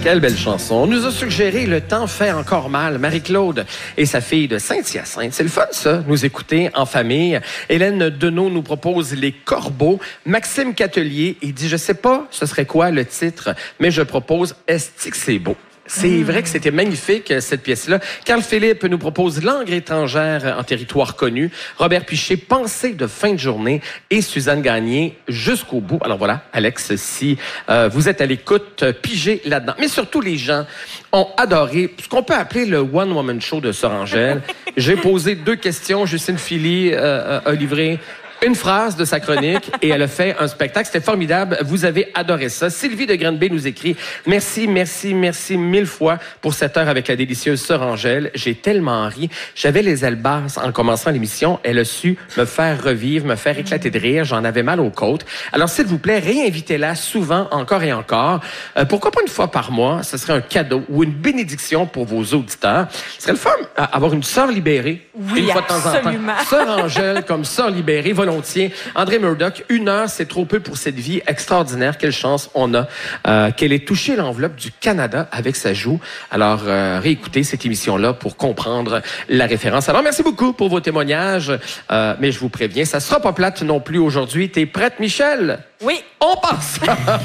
Quelle belle chanson. On nous a suggéré Le temps fait encore mal. Marie-Claude et sa fille de Saint-Hyacinthe. C'est le fun, ça, nous écouter en famille. Hélène Deneau nous propose Les Corbeaux. Maxime Catelier, il dit, je sais pas ce serait quoi le titre, mais je propose Est-ce que c'est beau? C'est vrai que c'était magnifique, cette pièce-là. Carl Philippe nous propose Langue étrangère en territoire connu. Robert Piché, Pensée de fin de journée. Et Suzanne Gagné, Jusqu'au bout. Alors voilà, Alex, si vous êtes à l'écoute, pigez là-dedans. Mais surtout, les gens ont adoré ce qu'on peut appeler le one-woman show de Sœur Angèle. J'ai posé 2 questions. Justine Philly a livré une phrase de sa chronique et elle a fait un spectacle. C'était formidable. Vous avez adoré ça. Sylvie de Granby nous écrit « Merci, merci, merci 1000 fois pour cette heure avec la délicieuse Sœur Angèle. J'ai tellement ri. J'avais les ailes basses en commençant l'émission. Elle a su me faire revivre, me faire éclater de rire. J'en avais mal aux côtes. Alors, s'il vous plaît, réinvitez-la souvent, encore et encore. Pourquoi pas une fois par mois? Ce serait un cadeau ou une bénédiction pour vos auditeurs. Ce serait le fun avoir une sœur libérée une fois de temps en temps. Sœur Angèle comme sœur libérée, volontiers. André Murdoch, 1 heure, c'est trop peu pour cette vie extraordinaire. Quelle chance on a qu'elle ait touché l'enveloppe du Canada avec sa joue. Alors, réécoutez cette émission-là pour comprendre la référence. Alors, merci beaucoup pour vos témoignages. Mais je vous préviens, ça sera pas plate non plus aujourd'hui. T'es prête, Michel? Oui. On passe!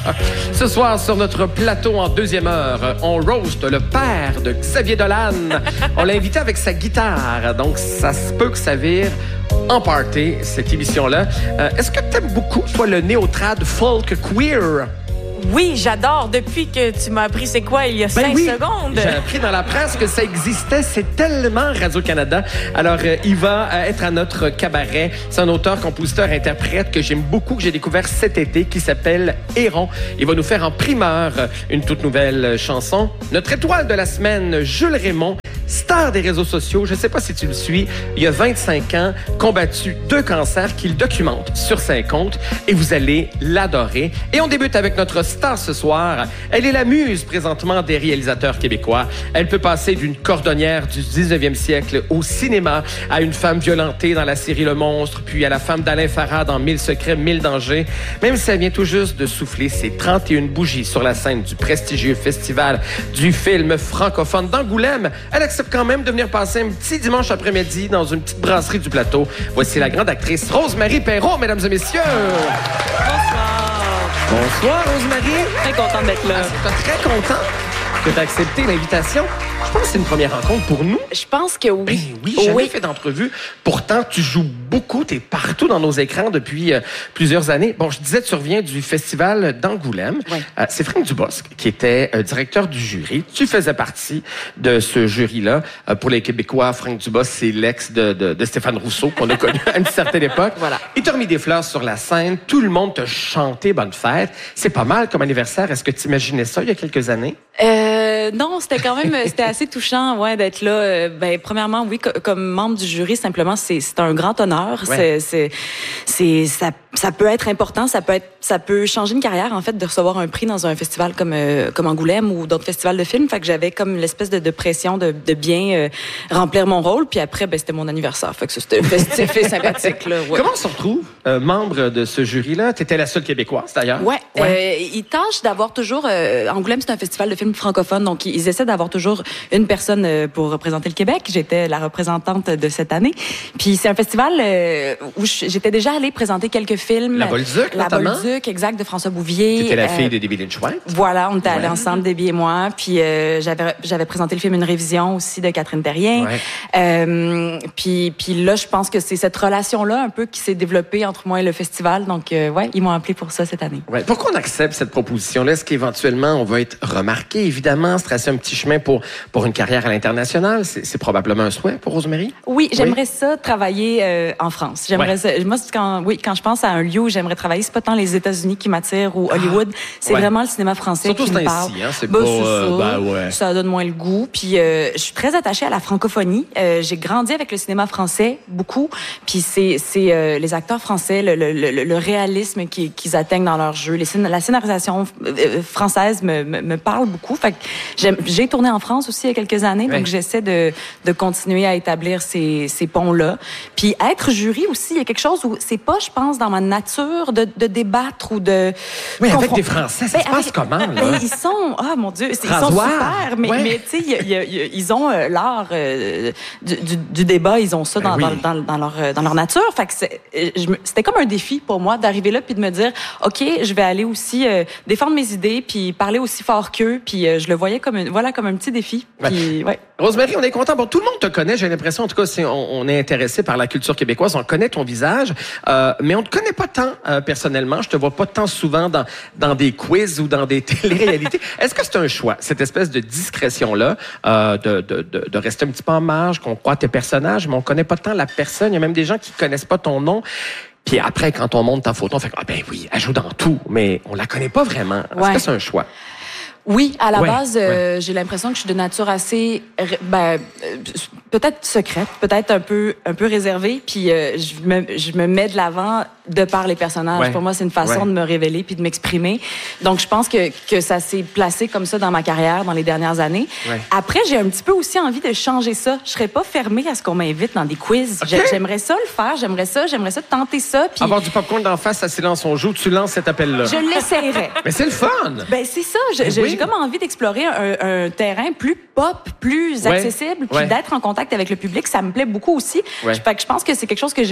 Ce soir, sur notre plateau en 2e heure, on roast le père de Xavier Dolan. On l'a invité avec sa guitare, donc ça se peut que ça vire en party, cette émission-là. Est-ce que t'aimes beaucoup, toi, le néo-trad folk queer? Oui, j'adore. Depuis que tu m'as appris c'est quoi il y a 5 secondes. J'ai appris dans la presse que ça existait. C'est tellement Radio-Canada. Alors, il va être à notre cabaret. C'est un auteur, compositeur, interprète que j'aime beaucoup, que j'ai découvert cet été, qui s'appelle Héron. Il va nous faire en primeur une toute nouvelle chanson. Notre étoile de la semaine, Jules Raymond, star des réseaux sociaux. Je ne sais pas si tu le suis. Il y a 25 ans, combattu 2 cancers qu'il documente sur ses comptes et vous allez l'adorer. Et on débute avec notre star ce soir. Elle est la muse présentement des réalisateurs québécois. Elle peut passer d'une cordonnière du 19e siècle au cinéma à une femme violentée dans la série Le Monstre, puis à la femme d'Alain Farah dans 1000 secrets, 1000 dangers. Même si elle vient tout juste de souffler ses 31 bougies sur la scène du prestigieux festival du film francophone d'Angoulême, elle accepte quand même de venir passer un petit dimanche après-midi dans une petite brasserie du plateau. Voici la grande actrice Rose-Marie Perreault, mesdames et messieurs. Bonsoir, Rose-Marie. Très contente d'être là. Très content que tu as accepté l'invitation. Je pense que c'est une première rencontre pour nous. Je pense que oui. Ben oui, jamais fait d'entrevue. Pourtant, tu joues beaucoup. Tu es partout dans nos écrans depuis plusieurs années. Bon, je disais, tu reviens du festival d'Angoulême. Oui. C'est Franck Dubosc qui était directeur du jury. Tu faisais partie de ce jury-là. Pour les Québécois, Franck Dubosc, c'est l'ex de Stéphane Rousseau qu'on a connu à une certaine époque. Voilà. Il t'a remis des fleurs sur la scène. Tout le monde t'a chanté bonne fête. C'est pas mal comme anniversaire. Est-ce que tu imaginais ça il y a quelques années? Non, c'était quand même c'était assez touchant d'être là. Premièrement, oui, comme membre du jury, simplement, c'est un grand honneur. Ouais. Ça peut être important, ça peut changer une carrière, en fait, de recevoir un prix dans un festival comme Angoulême ou d'autres festivals de films. Fait que j'avais comme l'espèce de pression de bien remplir mon rôle. Puis après, c'était mon anniversaire. Fait que c'était festif et sympathique, là. Ouais. Comment on se retrouve membre de ce jury-là? T'étais la seule Québécoise, d'ailleurs. Ouais. Ils tâchent d'avoir toujours... Angoulême, c'est un festival de films francophones, donc ils essaient d'avoir toujours une personne pour représenter le Québec. J'étais la représentante de cette année. Puis c'est un festival où j'étais déjà allée présenter quelques films. La Bolduc, notamment. La Bolduc, exact, de François Bouvier. T'étais la fille de Debbie Lynch-White. Voilà, on était allés ensemble, Debbie et moi. Puis j'avais présenté le film Une révision aussi de Catherine Terrien. Ouais. Puis là, je pense que c'est cette relation-là un peu qui s'est développée entre moi et le festival. Donc, ils m'ont appelé pour ça cette année. Ouais. Pourquoi on accepte cette proposition-là? Est-ce qu'éventuellement, on va être remarqué, évidemment, se tracer un petit chemin pour une carrière à l'international? C'est probablement un souhait pour Rose-Marie? Oui, j'aimerais ça travailler en France. J'aimerais ça. Moi, quand je pense à un lieu où j'aimerais travailler, c'est pas tant les États-Unis qui m'attirent ou Hollywood, c'est vraiment le cinéma français surtout qui me parle. Surtout c'est pas... Ça donne moins le goût. Puis je suis très attachée à la francophonie. J'ai grandi avec le cinéma français, beaucoup. Puis c'est les acteurs français, le réalisme qu'ils atteignent dans leur jeu. La scénarisation française me parle beaucoup. Fait que j'ai tourné en France aussi il y a quelques années, donc j'essaie de continuer à établir ces ponts-là. Puis être jury aussi, il y a quelque chose où c'est pas, je pense, dans ma nature de débattre ou de... Oui, avec des Français, ça se passe comment, là? Ils sont... Ah, mon Dieu, ils sont super, mais tu sais, ils ont l'art du débat, ils ont ça dans leur nature. Fait que c'était comme un défi pour moi d'arriver là puis de me dire, OK, je vais aller aussi défendre mes idées puis parler aussi fort qu'eux, puis je le voyais comme un petit défi. Puis, Rosemary, on est content. Bon, tout le monde te connaît, j'ai l'impression, en tout cas, si on est intéressé par la culture québécoise, on connaît ton visage, mais on te connaît pas tant personnellement. Je te vois pas tant souvent dans des quiz ou dans des téléréalités. Est-ce que c'est un choix, cette espèce de discrétion-là, de rester un petit peu en marge, qu'on croit tes personnages, mais on connaît pas tant la personne. Il y a même des gens qui connaissent pas ton nom. Puis après, quand on monte ta photo, on fait « Ah ben oui, elle joue dans tout », mais on la connaît pas vraiment. Est-ce que c'est un choix? Oui, à la base, j'ai l'impression que je suis de nature assez, peut-être secrète, peut-être un peu réservée, puis je me mets de l'avant de par les personnages. Pour moi, c'est une façon de me révéler puis de m'exprimer. Donc, je pense que ça s'est placé comme ça dans ma carrière dans les dernières années. Après, j'ai un petit peu aussi envie de changer ça. Je serais pas fermée à ce qu'on m'invite dans des quiz. J'aimerais ça le faire, j'aimerais ça tenter ça. Puis... Avoir du popcorn d'en face à Silence on joue, tu lances cet appel-là. Je l'essayerais. Mais c'est le fun! Ben c'est ça. J'ai comme envie d'explorer un terrain plus pop, plus accessible, puis d'être en contact avec le public, ça me plaît beaucoup aussi. Je pense que c'est quelque chose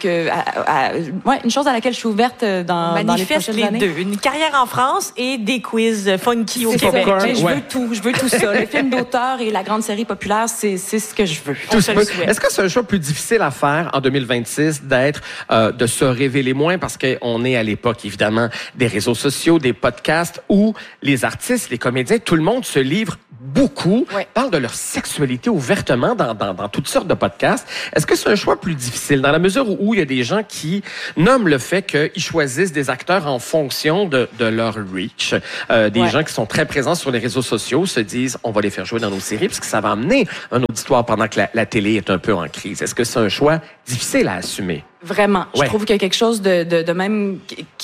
une chose à laquelle je suis ouverte dans les prochaines années. Deux. Une carrière en France et des quiz funky au Québec. Je veux tout ça. Le film d'auteur et la grande série populaire, c'est ce que je veux. Est-ce que c'est un choix plus difficile à faire en 2026 de se révéler moins parce qu'on est à l'époque, évidemment, des réseaux sociaux, des podcasts où les artistes, les comédiens, tout le monde se livre beaucoup, parle de leur sexualité ouvertement dans toutes sortes de podcasts. Est-ce que c'est un choix plus difficile dans la mesure où il y a des gens qui nomment le fait qu'ils choisissent des acteurs en fonction de leur reach? Des gens qui sont très présents sur les réseaux sociaux se disent on va les faire jouer dans nos séries parce que ça va amener un auditoire pendant que la télé est un peu en crise. Est-ce que c'est un choix difficile à assumer? Vraiment. Je trouve qu'il y a quelque chose de même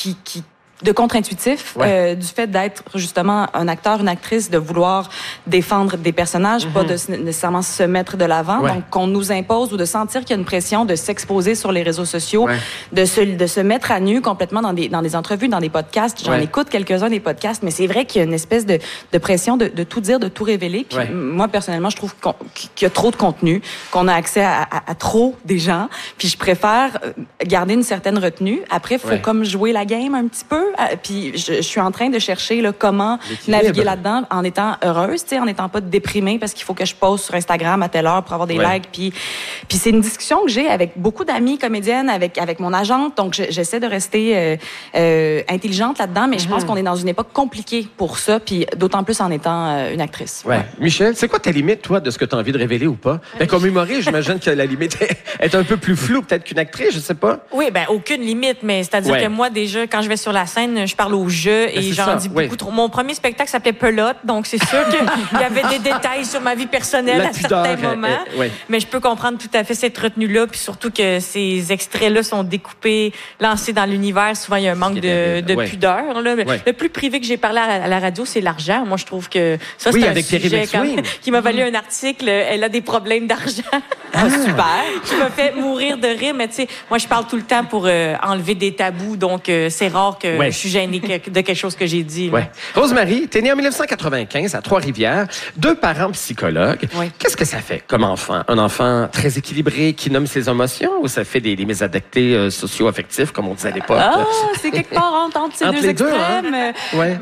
de contre-intuitif du fait d'être justement un acteur, une actrice, de vouloir défendre des personnages, pas de nécessairement se mettre de l'avant, donc qu'on nous impose ou de sentir qu'il y a une pression de s'exposer sur les réseaux sociaux, de se mettre à nu complètement dans des entrevues, dans des podcasts. J'en écoute quelques-uns des podcasts, mais c'est vrai qu'il y a une espèce de pression de tout dire, de tout révéler. Puis moi, personnellement, je trouve qu'il y a trop de contenu, qu'on a accès à trop des gens, puis je préfère garder une certaine retenue. Après, il faut comme jouer la game un petit peu. Puis je suis en train de chercher là, comment naviguer là-dedans en étant heureuse, en n'étant pas déprimée parce qu'il faut que je poste sur Instagram à telle heure pour avoir des likes. Puis c'est une discussion que j'ai avec beaucoup d'amis comédiennes, avec mon agente. Donc j'essaie de rester intelligente là-dedans, mais je pense qu'on est dans une époque compliquée pour ça, puis d'autant plus en étant une actrice. Michel, c'est quoi ta limite, toi, de ce que tu as envie de révéler ou pas? Comme humoriste, j'imagine que la limite est un peu plus floue peut-être qu'une actrice, je sais pas. Oui, aucune limite, mais c'est-à-dire que moi, déjà, quand je vais sur la scène, je parle au jeu et j'en dis beaucoup trop. Mon premier spectacle s'appelait Pelote, donc c'est sûr qu'il y avait des détails sur ma vie personnelle à certains moments. Mais je peux comprendre tout à fait cette retenue-là, puis surtout que ces extraits-là sont découpés, lancés dans l'univers. Souvent, il y a un manque de pudeur. Là. Le plus privé que j'ai parlé à la radio, c'est l'argent. Moi, je trouve que ça, c'est un sujet qui m'a valu un article. Elle a des problèmes d'argent. Super. Qui m'a fait mourir de rire. Mais tu sais, moi, je parle tout le temps pour enlever des tabous, donc c'est rare que je suis gênée de quelque chose que j'ai dit. Rosemary, t'es née en 1995 à Trois-Rivières, 2 parents psychologues. Qu'est-ce que ça fait comme enfant? Un enfant très équilibré qui nomme ses émotions ou ça fait des mésadaptés socio-affectifs, comme on disait à l'époque? C'est quelque part entre ces deux extrêmes.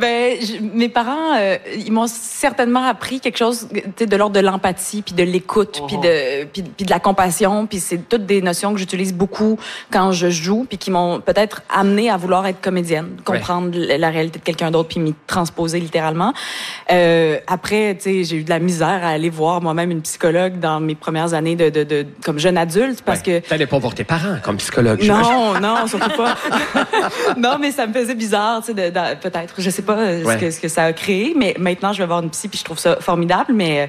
Mes parents, ils m'ont certainement appris quelque chose de l'ordre de l'empathie, puis de l'écoute, puis de la compassion. Puis c'est toutes des notions que j'utilise beaucoup quand je joue, puis qui m'ont peut-être amené à vouloir être comédienne, comprendre la réalité de quelqu'un d'autre puis m'y transposer littéralement. Après, tu sais, j'ai eu de la misère à aller voir moi-même une psychologue dans mes premières années comme jeune adulte parce que... T'allais pas voir tes parents comme psychologue, Non, surtout pas. Non, mais ça me faisait bizarre, tu sais, peut-être. Je sais pas ce que ça a créé, mais maintenant, je vais voir une psy puis je trouve ça formidable, mais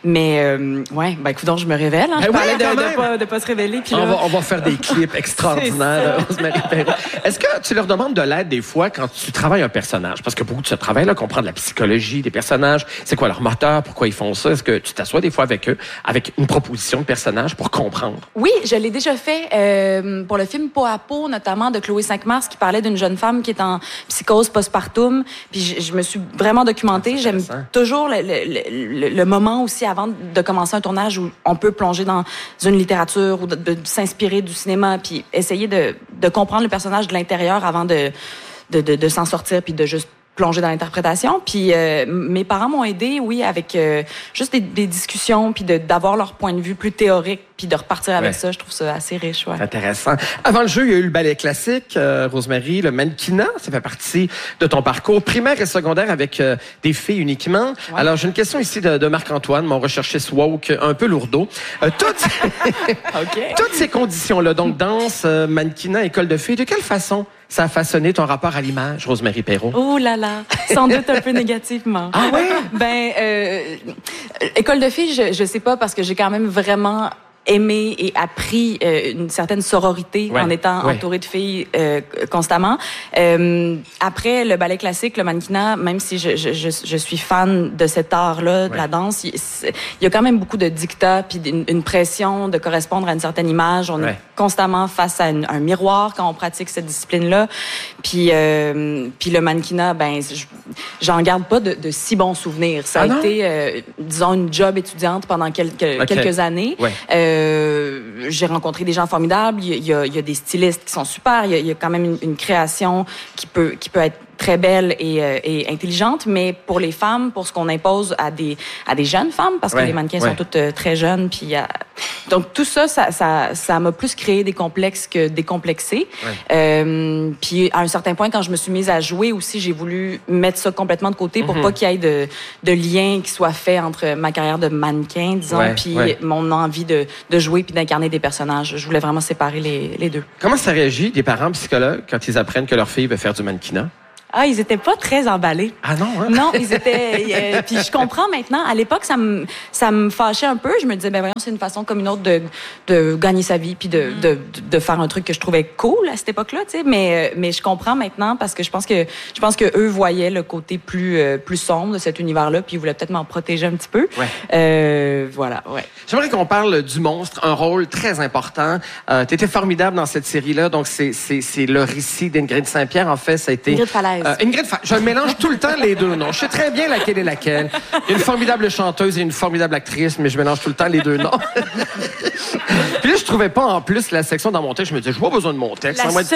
écoute, je me révèle. Je parlais de pas se révéler. Puis on va faire des clips extraordinaires, Rosemary Perron. Est-ce que tu leur demandes de l'aide des fois? fois, quand tu travailles un personnage, parce que beaucoup de ce travail-là comprend de la psychologie des personnages, c'est quoi leur moteur, pourquoi ils font ça, est-ce que tu t'assois des fois avec eux, avec une proposition de personnage pour comprendre? Oui, je l'ai déjà fait pour le film Peau à peau, notamment de Chloé Cinq-Mars, qui parlait d'une jeune femme qui est en psychose postpartum. Puis je me suis vraiment documentée. J'aime toujours le moment aussi avant de commencer un tournage où on peut plonger dans une littérature ou de s'inspirer du cinéma, puis essayer de comprendre le personnage de l'intérieur avant de s'en sortir, puis de juste plonger dans l'interprétation. Puis mes parents m'ont aidé, oui, avec juste des discussions, puis d'avoir leur point de vue plus théorique, puis de repartir avec ça. Je trouve ça assez riche. Ouais. Intéressant. Avant le jeu, il y a eu le ballet classique, Rosemary, le mannequinat, ça fait partie de ton parcours primaire et secondaire avec des filles uniquement. Ouais. Alors, j'ai une question ici de Marc-Antoine, mon recherchiste woke, un peu lourdeau. Toutes ces conditions-là, donc danse, mannequinat, école de filles, de quelle façon ça a façonné ton rapport à l'image, Rosemary Perrault? Oh là là, sans doute un peu négativement. Ah oui? Ben, école de filles, je sais pas, parce que j'ai quand même vraiment aimé et appris une certaine sororité en étant entourée de filles constamment. Après le ballet classique, le mannequinat, même si je suis fan de cet art-là, de la danse, il y a quand même beaucoup de dictats puis une pression de correspondre à une certaine image. On est constamment face à un miroir quand on pratique cette discipline-là. Puis le mannequinat, ben j'en garde pas de si bons souvenirs. Ça a été, disons, une job étudiante pendant quelques années. J'ai rencontré des gens formidables. Il y a des stylistes qui sont super. Il y a quand même une création qui peut être très belle et intelligente, mais pour les femmes, pour ce qu'on impose à des jeunes femmes, parce que les mannequins sont toutes très jeunes, puis donc tout ça m'a plus créé des complexes que décomplexé. Puis à un certain point, quand je me suis mise à jouer aussi, j'ai voulu mettre ça complètement de côté pour pas qu'il y ait de lien qui soit fait entre ma carrière de mannequin, disons, puis mon envie de jouer puis d'incarner des personnages. Je voulais vraiment séparer les deux. Comment ça réagit des parents psychologues quand ils apprennent que leur fille veut faire du mannequinat? Ah, ils étaient pas très emballés. Ah non, hein? Non, ils étaient... puis je comprends maintenant. À l'époque, ça me fâchait un peu. Je me disais, ben voyons, c'est une façon comme une autre de gagner sa vie puis de faire un truc que je trouvais cool à cette époque-là, tu sais. Mais je comprends maintenant parce que je pense que eux voyaient le côté plus sombre de cet univers-là puis ils voulaient peut-être m'en protéger un petit peu. Voilà, ouais. J'aimerais qu'on parle du monstre, un rôle très important. T'étais formidable dans cette série-là. Donc, c'est le récit d'Ingrid Saint-Pierre. En fait, ça a été... Ingrid Falaise. Je mélange tout le temps les deux noms. Je sais très bien laquelle est laquelle. Il y a une formidable chanteuse et une formidable actrice, mais je mélange tout le temps les deux noms. Puis là, je trouvais pas en plus la section dans mon texte. Je me disais, je n'ai pas besoin de mon texte. La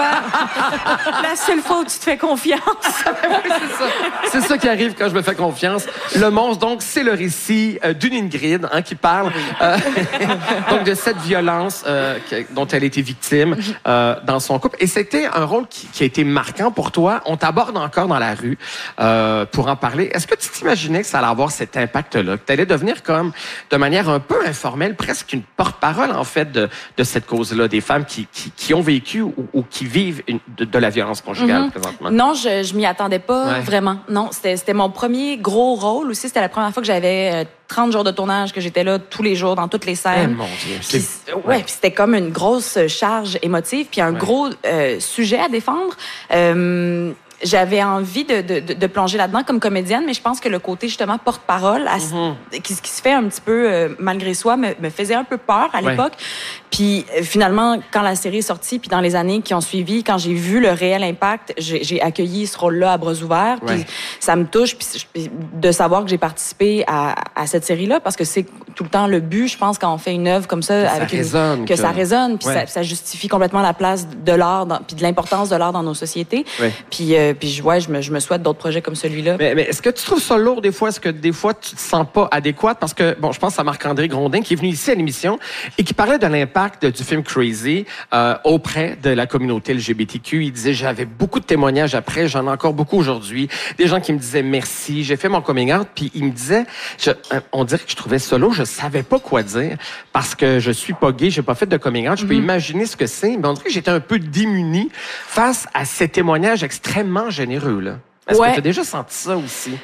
seule fois où tu te fais confiance. Oui, c'est ça qui arrive quand je me fais confiance. Le monstre, donc, c'est le récit d'une Ingrid qui parle donc de cette violence dont elle a été victime dans son couple. Et c'était un rôle qui a été marquant pour toi. On t'aborde encore dans la rue pour en parler. Est-ce que tu t'imaginais que ça allait avoir cet impact-là? Que tu allais devenir comme, de manière un peu informelle, presque une porte-parole, en fait, de cette cause-là, des femmes qui ont vécu ou qui vivent de la violence conjugale présentement? Non, je m'y attendais pas vraiment. Non, c'était mon premier gros rôle aussi. C'était la première fois que j'avais 30 jours de tournage, que j'étais là tous les jours dans toutes les scènes. Mon Dieu. Puis c'était comme une grosse charge émotive, puis un gros sujet à défendre. J'avais envie de plonger là-dedans comme comédienne, mais je pense que le côté justement porte-parole, qui se fait un petit peu malgré soi, me faisait un peu peur à l'époque. Puis finalement, quand la série est sortie, puis dans les années qui ont suivi, quand j'ai vu le réel impact, j'ai accueilli ce rôle-là à bras ouverts. Puis ça me touche puis de savoir que j'ai participé à cette série-là, parce que c'est tout le temps le but, je pense, quand on fait une œuvre comme ça, que ça résonne, puis ça justifie complètement la place de l'art, puis de l'importance de l'art dans nos sociétés. Puis je me souhaite d'autres projets comme celui-là. Mais est-ce que tu trouves ça lourd des fois? Est-ce que des fois, tu te sens pas adéquate? Parce que, bon, je pense à Marc-André Grondin qui est venu ici à l'émission et qui parlait de l'impact du film Crazy auprès de la communauté LGBTQ. Il disait, j'avais beaucoup de témoignages après, j'en ai encore beaucoup aujourd'hui. Des gens qui me disaient merci, j'ai fait mon coming out, puis il me disait, on dirait que je trouvais ça lourd, je savais pas quoi dire parce que je suis pas gay, j'ai pas fait de coming out. Je peux imaginer ce que c'est, mais on dirait que j'étais un peu démunie face à ces témoignages extrêmement généreux, là. Est-ce que tu as déjà senti ça aussi?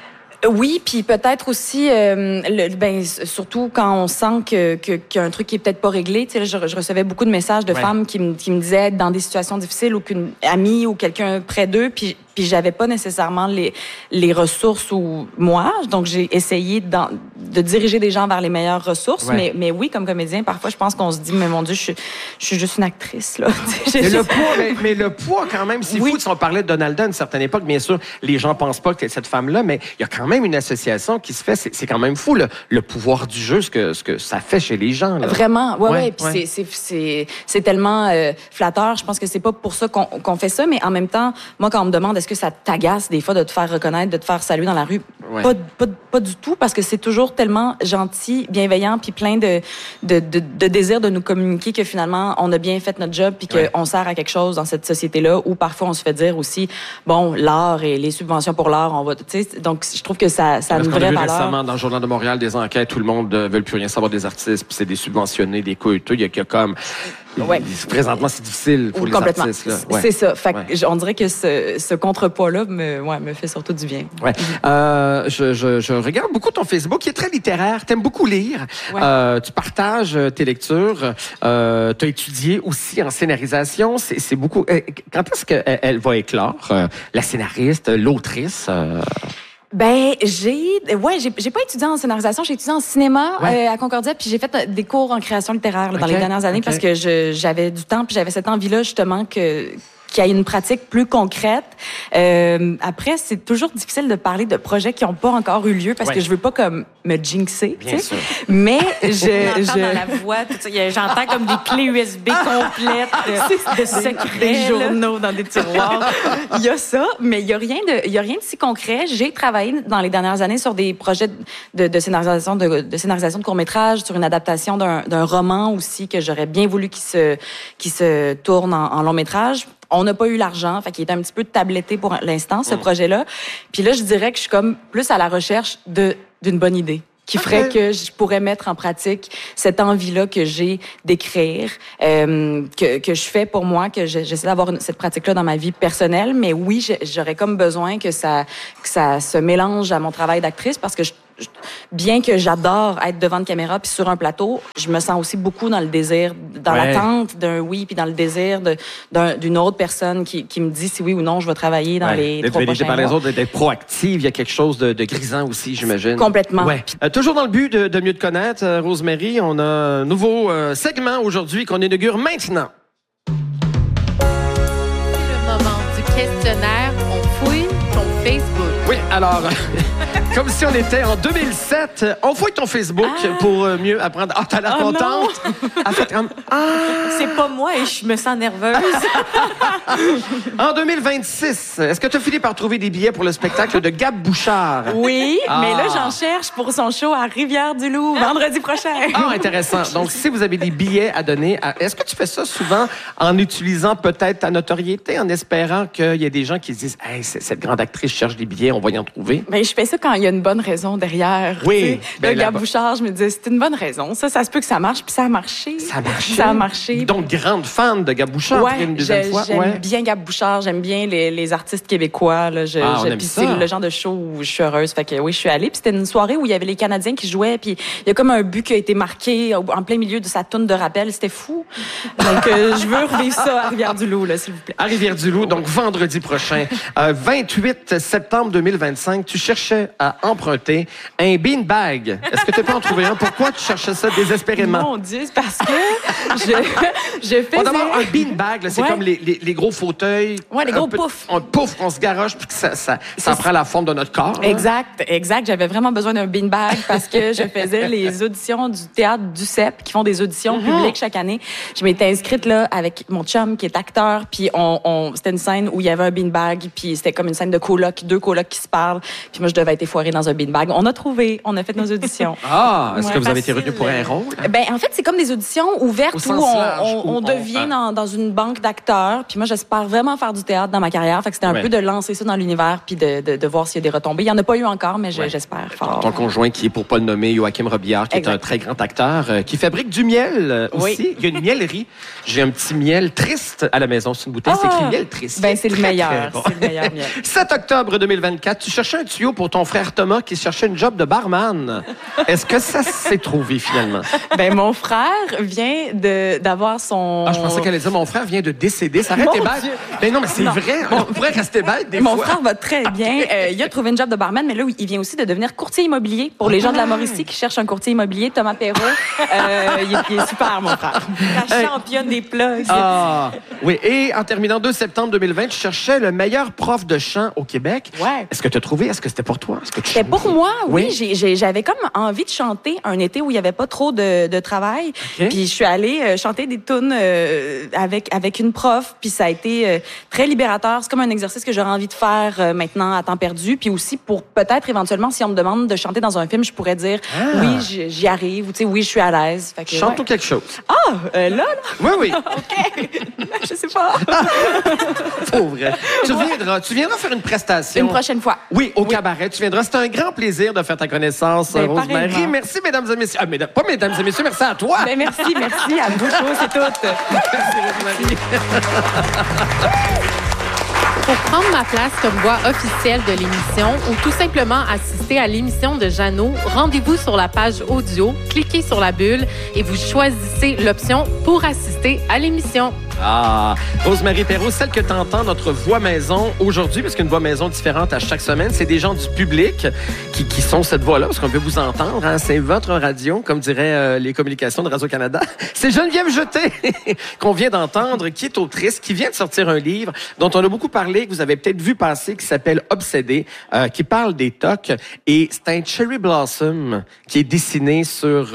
Oui, puis peut-être aussi, surtout quand on sent qu'il y a un truc qui est peut-être pas réglé. Tu sais, je recevais beaucoup de messages de femmes qui me disaient être dans des situations difficiles ou qu'une amie ou quelqu'un près d'eux, puis j'avais pas nécessairement les ressources ou moi. Donc, j'ai essayé de diriger des gens vers les meilleures ressources. Ouais. Mais oui, comme comédien, parfois, je pense qu'on se dit, mais mon Dieu, je suis juste une actrice, là. mais le poids, quand même, c'est fou. Si on parlait de Donalda à une certaine époque, bien sûr, les gens pensent pas que cette femme-là, mais il y a quand même une association qui se fait. C'est quand même fou, le pouvoir du jeu, ce que ça fait chez les gens, là. Vraiment, ouais. Puis c'est tellement flatteur. Je pense que c'est pas pour ça qu'on fait ça, mais en même temps, moi, quand on me demande est-ce que ça t'agace des fois de te faire reconnaître, de te faire saluer dans la rue? Ouais. Pas du tout, parce que c'est toujours tellement gentil, bienveillant, puis plein de désir de nous communiquer que finalement, on a bien fait notre job, puis qu'on sert à quelque chose dans cette société-là, où parfois on se fait dire aussi, bon, l'art et les subventions pour l'art, on va, tu sais, donc je trouve que ça a une vraie valeur. Récemment, dans le Journal de Montréal, des enquêtes où le monde ne veut plus rien savoir des artistes, puis c'est des subventionnés, des coûteux, il y a comme... Ouais. Présentement, c'est difficile pour les artistes. Là. Ouais. C'est ça. Fait que on dirait que ce contrepoids-là me fait surtout du bien. Ouais. Je regarde beaucoup ton Facebook, qui est très littéraire. T'aimes beaucoup lire. Ouais. Tu partages tes lectures. T'as étudié aussi en scénarisation. C'est beaucoup. Quand est-ce qu'elle va éclore, la scénariste, l'autrice? J'ai pas étudié en scénarisation, j'ai étudié en cinéma à Concordia, puis j'ai fait des cours en création littéraire dans les dernières années parce que j'avais du temps, puis j'avais cette envie-là justement qu'il y ait une pratique plus concrète. Après, c'est toujours difficile de parler de projets qui n'ont pas encore eu lieu parce que je veux pas comme me jinxer, tu sais. Mais j'entends dans la voix, j'entends comme des clés USB complètes de secrets, des journaux dans des tiroirs. Il y a ça, mais il y a rien de si concret. J'ai travaillé dans les dernières années sur des projets de scénarisation de court-métrage, sur une adaptation d'un roman aussi que j'aurais bien voulu qu'il se tourne en long-métrage. On n'a pas eu l'argent, fait qu'il est un petit peu tabletté pour l'instant, ce projet-là. Puis là, je dirais que je suis comme plus à la recherche d'une bonne idée qui ferait que je pourrais mettre en pratique cette envie-là que j'ai d'écrire, que je fais pour moi, que j'essaie d'avoir cette pratique-là dans ma vie personnelle. Mais oui, j'aurais comme besoin que ça se mélange à mon travail d'actrice parce que bien que j'adore être devant une caméra puis sur un plateau, je me sens aussi beaucoup dans le désir, dans l'attente d'un oui, puis dans le désir d'une autre personne qui me dit si oui ou non je vais travailler dans les 3 prochains mois. D'être validé par les autres, d'être proactive, il y a quelque chose de grisant aussi, j'imagine. Complètement. Ouais. Toujours dans le but de mieux te connaître, Rosemary, on a un nouveau segment aujourd'hui qu'on inaugure maintenant. C'est le moment du questionnaire. On fouille ton Facebook. Oui, alors... Comme si on était en 2007. On fouille ton Facebook pour mieux apprendre. Ah, t'as l'air contente? C'est pas moi et je me sens nerveuse. En 2026, est-ce que tu as fini par trouver des billets pour le spectacle de Gab Bouchard? Oui, mais là, j'en cherche pour son show à Rivière-du-Loup, vendredi prochain. Ah, intéressant. Donc, si vous avez des billets à donner, est-ce que tu fais ça souvent en utilisant peut-être ta notoriété, en espérant qu'il y ait des gens qui se disent « Hey, cette grande actrice cherche des billets, on va y en trouver? » Bien, je fais ça quand il y a une bonne raison derrière. Oui. Le Gab Bouchard, je me disais, c'est une bonne raison. Ça se peut que ça marche, puis ça a marché. Ça a marché. Donc, grande fan de Gab Bouchard, une deuxième fois. J'aime bien Gab Bouchard, j'aime bien les artistes québécois. Là. C'est le genre de show où je suis heureuse. Fait que oui, je suis allée. Puis c'était une soirée où il y avait les Canadiens qui jouaient, puis il y a comme un but qui a été marqué en plein milieu de sa toune de rappel. C'était fou. Donc, je veux revivre ça à Rivière-du-Loup, là, s'il vous plaît. À Rivière-du-Loup, donc vendredi prochain, 28 septembre 2025, tu cherchais à emprunter un beanbag. Est-ce que tu peux en trouver un? Pourquoi tu cherchais ça désespérément? Mon Dieu, c'est parce que je faisais... On demande un beanbag, c'est comme les gros fauteuils. Oui, les gros poufs. Un pouf qu'on se garoche puis que ça prend la forme de notre corps. Exact. J'avais vraiment besoin d'un beanbag parce que je faisais les auditions du théâtre du CEP qui font des auditions publiques chaque année. Je m'étais inscrite là avec mon chum qui est acteur puis c'était une scène où il y avait un beanbag puis c'était comme une scène de coloc, 2 colocs qui se parlent puis moi je devais être effoirée dans un beanbag. On a trouvé, on a fait nos auditions. Est-ce que vous avez été retenu pour un rôle? Ben en fait, c'est comme des auditions ouvertes où on devient dans une banque d'acteurs. Puis moi, j'espère vraiment faire du théâtre dans ma carrière. Fait que c'était un peu de lancer ça dans l'univers puis de voir s'il y a des retombées. Il y en a pas eu encore, mais j'espère fort. Ton conjoint, qui est pour pas le nommer, Joachim Robillard, qui est un très grand acteur, qui fabrique du miel aussi. Il y a une miellerie. J'ai un petit miel triste à la maison. C'est une bouteille, c'est écrit miel triste. Ben c'est le meilleur. C'est le meilleur miel. 7 octobre 2024, tu cherchais un tuyau pour ton frère Thomas qui cherchait une job de barman. Est-ce que ça s'est trouvé finalement? Ben, mon frère vient d'avoir son... Ah, je pensais qu'elle allait dire mon frère vient de décéder. Ça aurait été bête. Mais non, mais c'est vrai. On pourrait rester bête des fois. Mon frère va très bien. Il a trouvé une job de barman, mais là, il vient aussi de devenir courtier immobilier. Pour les gens de la Mauricie qui cherchent un courtier immobilier, Thomas Perrault, il est super, mon frère. La championne des plugs. Ah, oui. Et en terminant 2 septembre 2020, tu cherchais le meilleur prof de chant au Québec. Ouais. Est-ce que tu as trouvé? Est-ce que c'était pour toi? C'était pour moi, oui. J'avais comme envie de chanter un été où il n'y avait pas trop de travail. Okay. Puis je suis allée chanter des tunes avec une prof. Puis ça a été très libérateur. C'est comme un exercice que j'aurais envie de faire maintenant à temps perdu. Puis aussi pour peut-être éventuellement, si on me demande de chanter dans un film, je pourrais dire oui, j'y arrive. Ou tu sais, oui, je suis à l'aise. Chante ou quelque chose? Ah, là? Oui. OK. Je sais pas. Pauvre. Tu viendras faire une prestation. Une prochaine fois. Oui, au cabaret. Tu viendras. C'est un grand plaisir de faire ta connaissance, Rosemary. Merci, mesdames et messieurs. Pas mesdames et messieurs, merci à toi. Ben, merci. À vous, c'est tout. Merci, Rosemary. Pour prendre ma place comme voix officielle de l'émission ou tout simplement assister à l'émission de Jeannot, rendez-vous sur la page audio, cliquez sur la bulle et vous choisissez l'option pour assister à l'émission. Ah, Rosemary Perrault, celle que tu entends, notre voix maison aujourd'hui, parce qu'une voix maison différente à chaque semaine, c'est des gens du public qui sont cette voix-là, parce qu'on veut vous entendre. Hein, c'est votre radio, comme diraient les communications de Radio-Canada. C'est Geneviève Jeté qu'on vient d'entendre, qui est autrice, qui vient de sortir un livre dont on a beaucoup parlé, que vous avez peut-être vu passer, qui s'appelle Obsédé, qui parle des tocs. Et c'est un cherry blossom qui est dessiné sur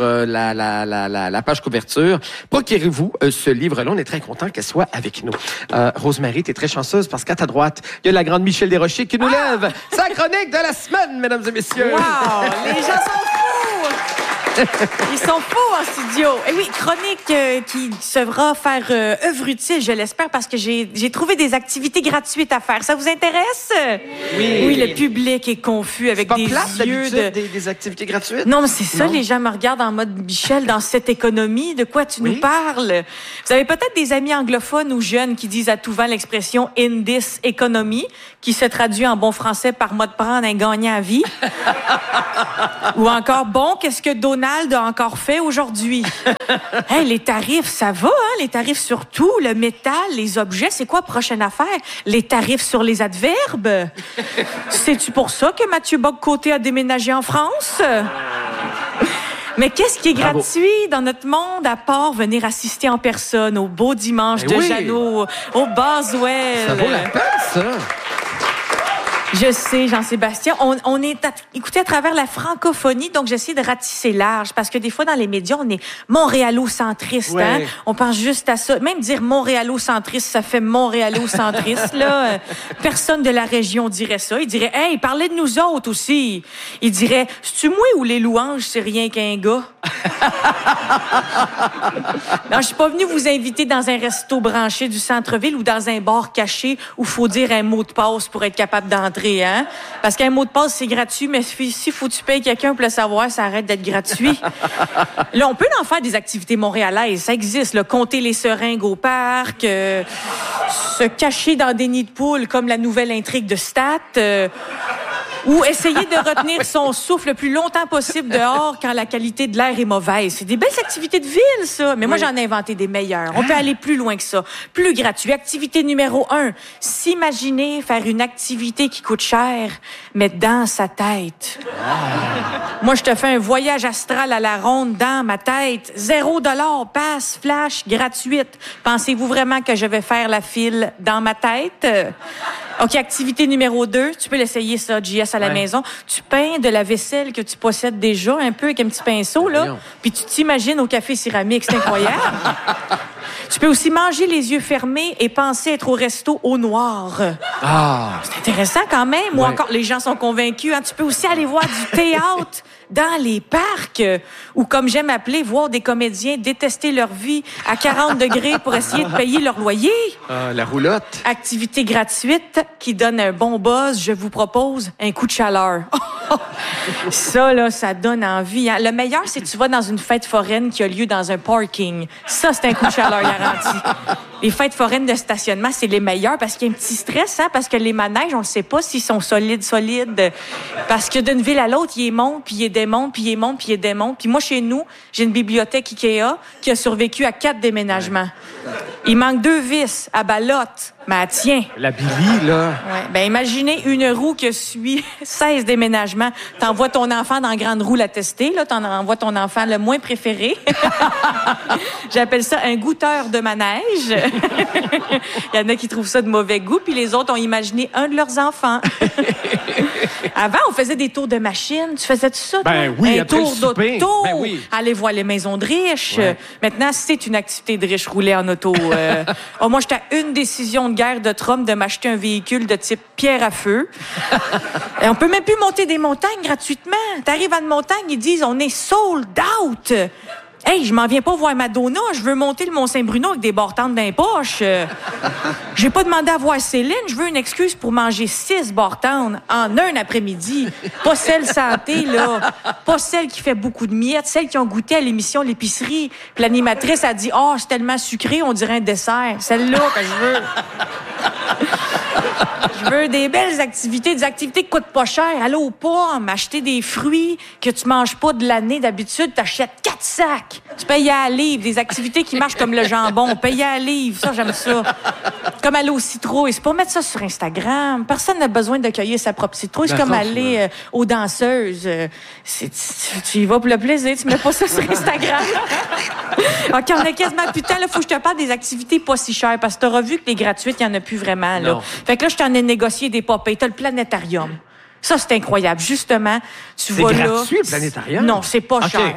la page couverture. Procurez-vous ce livre-là. On est très contents qu'elle soit avec nous. Rosemary, t'es très chanceuse parce qu'à ta droite, il y a la grande Michèle Desrochers qui nous lève sa chronique de la semaine, mesdames et messieurs. Wow! Les gens sont fous! Ils sont fous en studio. Et oui, chronique qui devra faire œuvre utile, je l'espère, parce que j'ai trouvé des activités gratuites à faire. Ça vous intéresse? Oui, le public est confus avec des yeux des activités gratuites? Non, mais c'est ça, les gens me regardent en mode Michel, dans cette économie, de quoi tu nous parles? Vous avez peut-être des amis anglophones ou jeunes qui disent à tout vent l'expression « in this economy », qui se traduit en bon français par « mode prendre un gagnant à vie ». Ou encore « bon, qu'est-ce que Donald a encore fait aujourd'hui? » Hey, les tarifs, ça va, hein? Les tarifs sur tout, le métal, les objets, c'est quoi prochaine affaire? Les tarifs sur les adverbes? C'est-tu pour ça que Mathieu Bock-Côté a déménagé en France? Mais qu'est-ce qui est gratuit dans notre monde à part venir assister en personne au beau dimanche de Jeannot, au Boswell? Ça vaut la peine, ça! Je sais, Jean-Sébastien. On est écouté à travers la francophonie, donc j'essaie de ratisser large parce que des fois, dans les médias, on est montréalocentriste. Ouais. Hein? On pense juste à ça. Même dire montréalocentriste, ça fait montréalocentriste. Là, personne de la région dirait ça. Il dirait, hey, parlez de nous autres aussi. Il dirait, c'est-tu moi ou les louanges, c'est rien qu'un gars? Non, je suis pas venue vous inviter dans un resto branché du centre-ville ou dans un bar caché où il faut dire un mot de passe pour être capable d'entrer. Hein? Parce qu'un mot de passe, c'est gratuit, mais s'il faut que tu payes quelqu'un pour le savoir, ça arrête d'être gratuit. Là, on peut en faire des activités montréalaises. Ça existe, là, compter les seringues au parc, se cacher dans des nids de poules comme la nouvelle intrigue de Stat, ou essayer de retenir son souffle le plus longtemps possible dehors quand la qualité de l'air est mauvaise. C'est des belles activités de ville, ça. Mais moi, j'en ai inventé des meilleures. On peut aller plus loin que ça. Plus gratuit. Activité numéro 1. S'imaginer faire une activité qui coûte cher, mais dans sa tête. Moi, je te fais un voyage astral à la ronde dans ma tête. $0, passe, flash, gratuite. Pensez-vous vraiment que je vais faire la file dans ma tête? OK, activité numéro 2. Tu peux l'essayer, ça, JS, à la maison. Tu peins de la vaisselle que tu possèdes déjà, un peu avec un petit pinceau, là. Puis tu t'imagines au café céramique. C'est incroyable. Tu peux aussi manger les yeux fermés et penser être au resto au noir. Ah! C'est intéressant quand même. Ou encore, les gens sont convaincus. Hein? Tu peux aussi aller voir du théâtre dans les parcs ou, comme j'aime appeler, voir des comédiens détester leur vie à 40 degrés pour essayer de payer leur loyer. La roulotte. Activité gratuite qui donne un bon buzz. Je vous propose un coup de chaleur. Ça, là, ça donne envie. Hein? Le meilleur, c'est que tu vas dans une fête foraine qui a lieu dans un parking. Ça, c'est un coup de chaleur garanti. Les fêtes foraines de stationnement, c'est les meilleures parce qu'il y a un petit stress, hein, parce que les manèges, on ne sait pas s'ils sont solides. Parce que d'une ville à l'autre, il est monte, puis il est démonte, puis il est monte, puis il est démonte. Puis moi, chez nous, j'ai une bibliothèque Ikea qui a survécu à 4 déménagements. Il manque 2 vis à Balotte. Mais elle tient. La Billy, là. Ouais. Ben, imaginez une roue qui suit 16 déménagements. T'envoies ton enfant dans la grande roue la tester, là. T'en envoies ton enfant le moins préféré. J'appelle ça un goûteur de manège. Il y en a qui trouvent ça de mauvais goût, puis les autres ont imaginé un de leurs enfants. Avant, on faisait des tours de machine. Tu faisais tout ça, toi? Ben oui, un tour d'auto. Ben oui. Aller voir les maisons de riches. Ouais. Maintenant, c'est une activité de riche rouler en auto. Moi, j'étais à une décision de guerre de Trump de m'acheter un véhicule de type pierre à feu. Et on peut même plus monter des montagnes gratuitement. T'arrives à une montagne, ils disent on est sold out. Hey, je m'en viens pas voir Madonna, je veux monter le Mont-Saint-Bruno avec des bartendes dans les poches. J'ai pas demandé à voir Céline, je veux une excuse pour manger 6 bartendes en un après-midi. Pas celle santé, là. Pas celle qui fait beaucoup de miettes, celle qui ont goûté à l'émission L'épicerie. Puis l'animatrice a dit « Ah, c'est tellement sucré, on dirait un dessert. » Celle-là que je veux. Je veux des belles activités, des activités qui coûtent pas cher. Aller aux pommes, acheter des fruits que tu manges pas de l'année d'habitude, t'achètes 4 sacs. Tu payes à la livre, des activités qui marchent comme le jambon, payer à la livre, ça j'aime ça. Comme aller au citrouille, c'est pas mettre ça sur Instagram. Personne n'a besoin de cueillir sa propre citrouille, c'est comme aller aux danseuses. Tu y vas pour le plaisir, tu mets pas ça sur Instagram. OK, on a quasiment plus de temps, là, faut que je te parle des activités pas si chères, parce que t'auras vu que les gratuites, il y en a plus vraiment, là. Non. Fait que là, je t'en ai négocié des popées. T'as le planétarium. Ça, c'est incroyable. Justement, tu vas là... C'est gratuit, le planétarium? Non, c'est pas cher.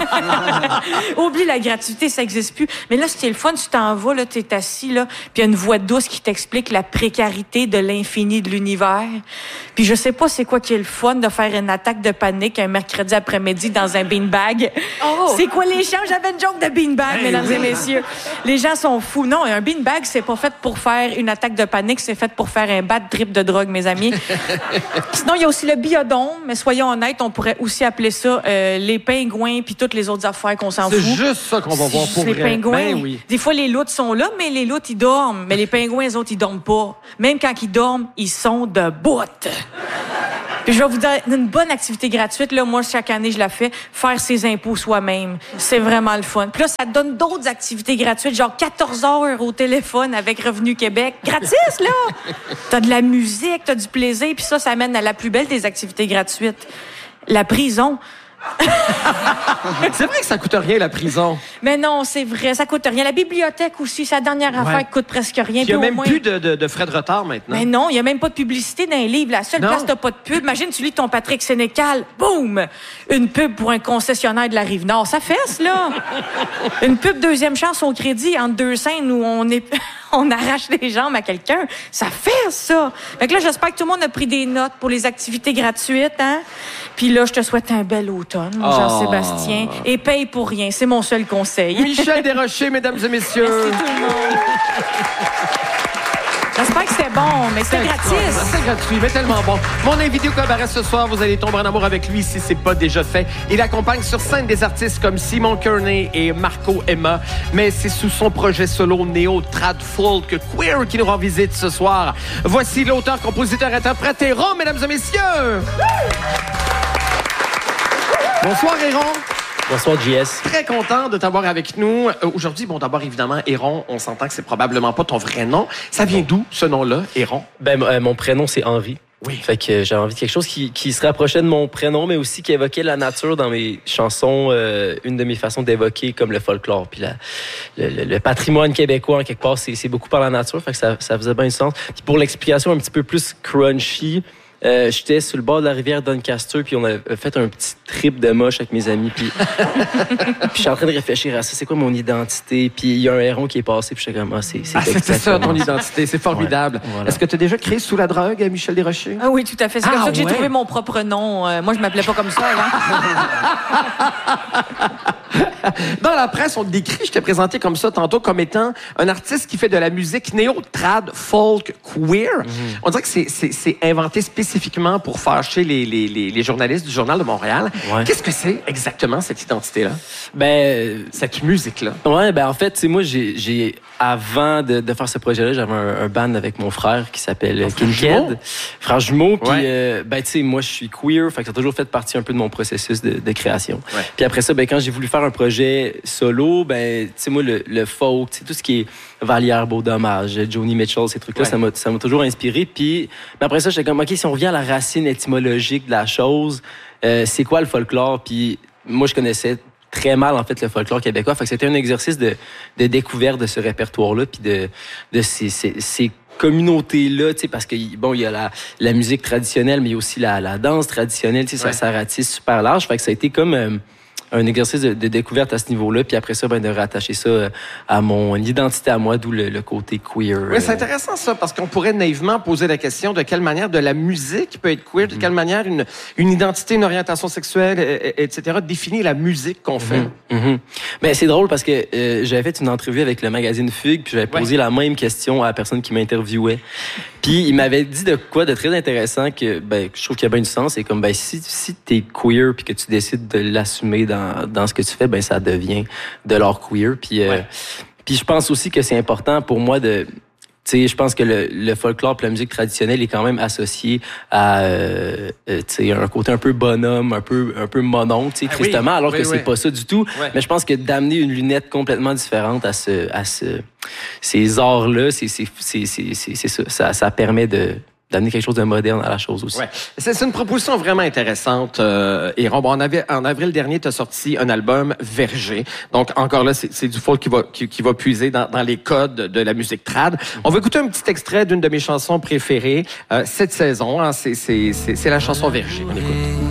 Oublie la gratuité, ça n'existe plus. Mais là, ce qui est le fun, tu t'en vas, là, t'es assis, là, puis il y a une voix douce qui t'explique la précarité de l'infini de l'univers. Puis je sais pas c'est quoi qui est le fun de faire une attaque de panique un mercredi après-midi dans un beanbag. Oh. C'est quoi les gens? J'avais une joke de beanbag, mesdames et messieurs. Les gens sont fous. Non, un beanbag, c'est pas fait pour faire une attaque de panique, c'est fait pour faire un bad trip de drogue, mes amis. Sinon, il y a aussi le biodôme, mais soyons honnêtes, on pourrait aussi appeler ça les pingouins puis toutes les autres affaires qu'on s'en fout. C'est juste ça qu'on va voir pour les vrai. pingouins. Ben oui. Des fois, les loutres sont là, mais les loutres, ils dorment. Mais les pingouins, les autres, ils dorment pas. Même quand ils dorment, ils sont debout. Puis je vais vous donner une bonne activité gratuite. Là, moi, chaque année, je la fais. Faire ses impôts soi-même. C'est vraiment le fun. Puis là, ça te donne d'autres activités gratuites, genre 14 heures au téléphone avec Revenu Québec. Gratis, là! T'as de la musique, t'as du plaisir. Puis ça mène à la plus belle des activités gratuites. La prison. C'est vrai que ça coûte rien, la prison. Mais non, c'est vrai, ça coûte rien. La bibliothèque aussi, c'est la dernière affaire qui coûte presque rien. Il n'y a même plus de frais de retard maintenant. Mais non, il n'y a même pas de publicité dans les livres. La seule place, t'as pas de pub. Imagine, tu lis ton Patrick Sénécal, boum! Une pub pour un concessionnaire de la Rive-Nord. Ça fesse, là! Une pub deuxième chance au crédit entre 2 scènes où on arrache les jambes à quelqu'un. Ça fesse, ça! Fait que là, j'espère que tout le monde a pris des notes pour les activités gratuites, hein? Puis là, je te souhaite un bel automne, Jean-Sébastien. Et paye pour rien. C'est mon seul conseil. Michel Desrochers, mesdames et messieurs. Merci tout le monde. J'espère que c'est bon, mais c'est gratis. C'est gratuit, mais tellement bon. Mon invité au cabaret ce soir, vous allez tomber en amour avec lui si c'est pas déjà fait. Il accompagne sur scène des artistes comme Simon Kearney et Marco Emma, mais c'est sous son projet solo Néo Trad Folk Queer qui nous rend visite ce soir. Voici l'auteur, compositeur, interprète Héron, mesdames et messieurs. Bonsoir, Héron. Bonsoir, JS. Très content de t'avoir avec nous. Aujourd'hui, bon, d'abord, évidemment, Héron, on s'entend que c'est probablement pas ton vrai nom. Ça vient d'où, ce nom-là, Héron? Mon prénom, c'est Henri. Oui. Fait que j'ai envie de quelque chose qui se rapprochait de mon prénom, mais aussi qui évoquait la nature dans mes chansons. Une de mes façons d'évoquer comme le folklore. Puis le patrimoine québécois, en quelque part, c'est beaucoup par la nature. Fait que ça faisait bien du sens. Puis pour l'explication un petit peu plus crunchy, j'étais sur le bord de la rivière Doncaster, puis on a fait un petit trip de moche avec mes amis, puis je suis en train de réfléchir à ça, c'est quoi mon identité, puis il y a un héron qui est passé, puis j'étais comme, c'était ça ton identité, c'est formidable. Ouais, voilà. Est-ce que tu as déjà créé sous la drogue, Michel Desrochers? Ah oui, tout à fait, c'est comme ça que j'ai trouvé mon propre nom. Moi, je m'appelais pas comme ça, hein? Dans la presse, on te décrit, je t'ai présenté comme ça tantôt, comme étant un artiste qui fait de la musique néo-trad, folk, queer. On dirait que c'est inventé spécifiquement pour fâcher les journalistes du Journal de Montréal. Ouais. Qu'est-ce que c'est exactement, cette identité-là? Cette musique-là? Ouais, en fait, moi, j'ai avant de faire ce projet-là, j'avais un band avec mon frère qui s'appelle Kinked. Frère jumeau. Puis, tu sais, moi, je suis queer, fait que ça a toujours fait partie un peu de mon processus de création. Ouais. Puis après ça, quand j'ai voulu faire un projet solo, tu sais, moi, le folk, tout ce qui est Vallière, Beau Dommage, Joni Mitchell, ces trucs-là, ça m'a toujours inspiré. Puis après ça, j'étais comme, OK, si on revient à la racine étymologique de la chose, c'est quoi le folklore? Puis moi, je connaissais très mal, en fait, le folklore québécois. Fait que c'était un exercice de découverte de ce répertoire-là, puis de ces communautés-là, tu sais, parce que, il y a la musique traditionnelle, mais il y a aussi la danse traditionnelle, tu sais, ça ratisse super large. Fait que ça a été comme un exercice de découverte à ce niveau-là, puis après ça, de rattacher ça à mon identité à moi, d'où le côté queer. Oui, c'est intéressant ça, parce qu'on pourrait naïvement poser la question de quelle manière de la musique peut être queer, de quelle manière une identité, une orientation sexuelle, etc., définit la musique qu'on fait. C'est drôle parce que j'avais fait une entrevue avec le magazine Fugue, puis j'avais posé la même question à la personne qui m'interviewait. Puis il m'avait dit de quoi de très intéressant que je trouve qu'il y a bien du sens. C'est comme si t'es queer puis que tu décides de l'assumer dans ce que tu fais, ça devient de l'art queer. Puis je pense aussi que c'est important pour moi de... Tu sais, je pense que le folklore et la musique traditionnelle est quand même associé à un côté un peu bonhomme, un peu mononcle, tu sais, tristement, alors que c'est pas ça du tout. Ouais. Mais je pense que d'amener une lunette complètement différente à ces arts-là, ça permet d'amener quelque chose de moderne à la chose aussi. Ouais. C'est une proposition vraiment intéressante. Et en avril dernier, tu as sorti un album Verger. Donc, encore là, c'est du folk qui va puiser dans les codes de la musique trad. On va écouter un petit extrait d'une de mes chansons préférées cette saison. Hein, c'est la chanson Verger. On écoute.